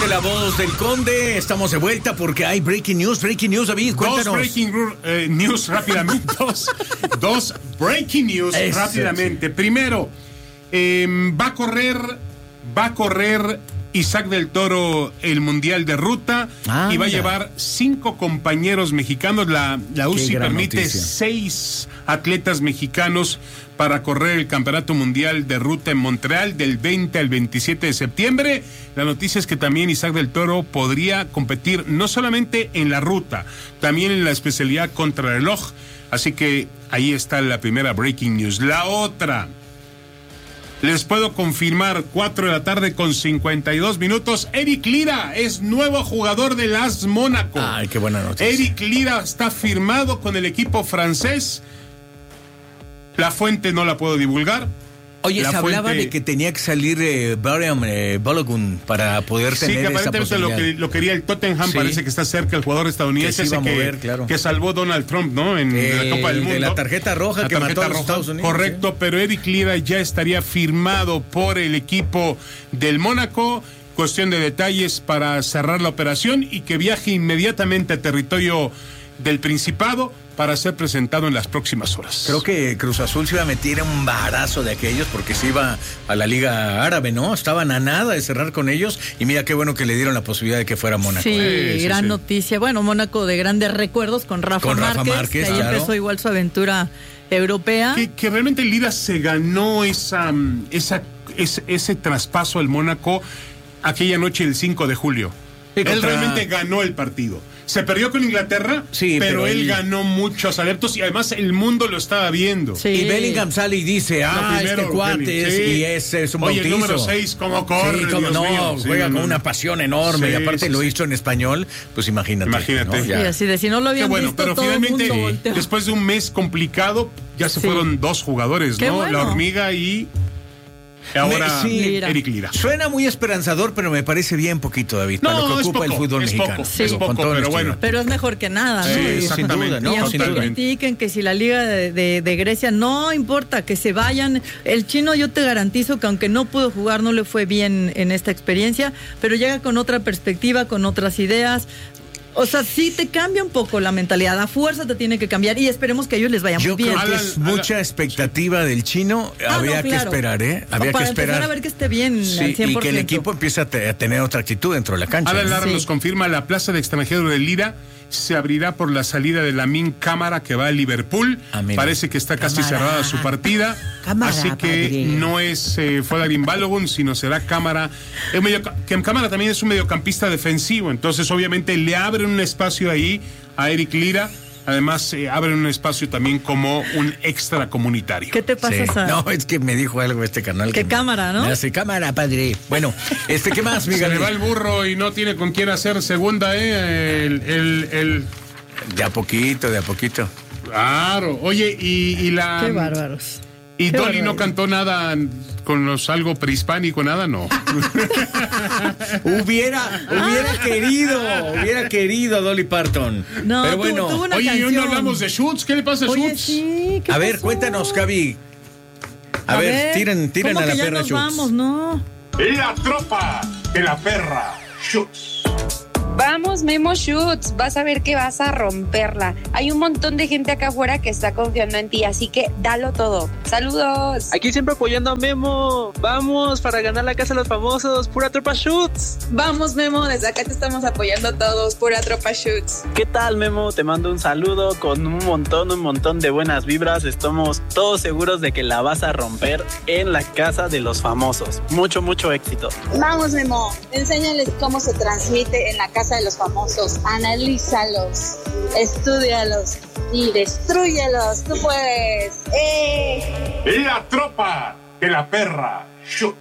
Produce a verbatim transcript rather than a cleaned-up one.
de La Voz del Conde. Estamos de vuelta porque hay breaking news, breaking news, David, cuéntanos. Dos breaking uh, news rápidamente. dos, dos breaking news Eso, rápidamente. Sí. Primero, eh, va a correr, va a correr Isaac del Toro el Mundial de Ruta ah, y va mira. a llevar cinco compañeros mexicanos. La, la U C I permite noticia. seis atletas mexicanos para correr el Campeonato Mundial de Ruta en Montreal del veinte al veintisiete de septiembre. La noticia es que también Isaac del Toro podría competir no solamente en la ruta, también en la especialidad contrarreloj. Así que ahí está la primera breaking news. La otra, les puedo confirmar, cuatro de la tarde con cincuenta y dos minutos, Eric Lira es nuevo jugador del A S Mónaco. Ay, qué buena noticia. Eric Lira está firmado con el equipo francés. La fuente no la puedo divulgar. Oye, la se fuente... hablaba de que tenía que salir eh, Brian eh, Balogun para poder sí, tener que esa posibilidad. Lo, que, lo quería el Tottenham, sí. Parece que está cerca el jugador estadounidense que, se ese mover, que, claro. que salvó Donald Trump, ¿no? En eh, la Copa del Mundo. De la tarjeta roja la que tarjeta mató a los roja, Estados Unidos. Correcto, ¿sí? Pero Eric Lira ya estaría firmado por el equipo del Mónaco. Cuestión de detalles para cerrar la operación y que viaje inmediatamente a territorio del Principado para ser presentado en las próximas horas. Creo que Cruz Azul se iba a meter un barazo de aquellos porque se iba a la Liga Árabe, ¿no? Estaban a nada de cerrar con ellos y mira qué bueno que le dieron la posibilidad de que fuera Mónaco. Sí, eh, gran sí, sí. noticia. Bueno, Mónaco de grandes recuerdos con Rafa con Márquez. Rafa Márquez, que ahí claro. empezó igual su aventura europea. Que, que realmente Lira se ganó esa, esa, ese, ese traspaso al Mónaco aquella noche del cinco de julio. Él contra... realmente ganó el partido. Se perdió con Inglaterra, sí, pero, pero él, él ganó muchos adeptos y además el mundo lo estaba viendo. Sí. Y Bellingham sale y dice, ah, primero, este cuate es, sí. y es, es un Oye, bautizo. el número seis, ¿cómo corre? Sí, cómo no, mío. juega sí, con no. una pasión enorme sí, y aparte sí, lo sí. hizo en español, pues imagínate. Imagínate. ¿no? Sí, así de si no lo habían Qué bueno, visto, pero todo finalmente, el mundo volteó. después de un mes complicado, ya se sí. fueron dos jugadores, Qué ¿no? bueno. La Hormiga y... Ahora, me, sí, Lira. Eric Lira. Suena muy esperanzador, pero me parece bien poquito, David, no, para lo que es ocupa poco, el fútbol es mexicano. Poco, sí. Es poco, pero bueno. Pero es mejor que nada, ¿no? Sí, Sí, exactamente. sin duda, ¿no? Y aunque Sin duda. critiquen que si la Liga de, de, de Grecia, no importa, que se vayan. El chino, yo te garantizo que aunque no pudo jugar, no le fue bien en esta experiencia, pero llega con otra perspectiva, con otras ideas. O sea, sí te cambia un poco la mentalidad, a fuerza te tiene que cambiar y esperemos que a ellos les vaya Yo muy bien. creo que Alan, es mucha Alan, expectativa del chino, ah, había no, que claro. esperar, ¿eh? Había Para que esperar. empezar a ver que esté bien sí, al cien por ciento. y que el equipo empiece a, te, a tener otra actitud dentro de la cancha. Alan ¿no? Lara sí. nos confirma, la plaza de extranjero de Lira se abrirá por la salida de Lamin Cámara que va a Liverpool. Ah, Parece que está casi Cámara. cerrada su partida. Cámara, así que padre. no es eh, Fodagin Balogun, sino será Cámara. El medio, que Cámara también es un mediocampista defensivo, entonces obviamente le abren un espacio ahí a Eric Lira. Además, eh, abren un espacio también como un extra comunitario. ¿Qué te pasa, sí. Sa? No, es que me dijo algo este canal. ¿Qué que cámara, me, no? Me hace cámara, padre. Bueno, este, ¿qué más, Miguel? Se le va el burro y no tiene con quién hacer segunda, ¿eh? El... el, el... De a poquito, de a poquito. Claro. Oye, y, y la... Qué bárbaros. ¿Y Qué Dolly bárbaro. no cantó nada con los algo prehispánico, nada? No. hubiera, hubiera querido, hubiera querido Dolly Parton. No, pero tu- bueno. tuvo una Oye, y hoy canción. no hablamos de Schutz. ¿Qué le pasa a Oye, Schutz? sí, ¿qué A ver, pasó? cuéntanos, Gaby. A, a ver, ver, tiren, tiren ¿cómo a la que ya perra nos Schutz. vamos, no. La tropa de la perra Schutz. Vamos, Memo Schutz, vas a ver que vas a romperla. Hay un montón de gente acá afuera que está confiando en ti, así que dalo todo. ¡Saludos! Aquí siempre apoyando a Memo. Vamos para ganar la casa de los famosos. Pura tropa Schutz. Vamos, Memo, desde acá te estamos apoyando a todos. Pura tropa Schutz. ¿Qué tal, Memo? Te mando un saludo con un montón, un montón de buenas vibras. Estamos todos seguros de que la vas a romper en la casa de los famosos. Mucho, mucho éxito. Vamos, Memo, enséñales cómo se transmite en la casa de los famosos. Analízalos, estúdialos y destrúyelos. Tú puedes. ¡Eh! La tropa de la perra Schutz.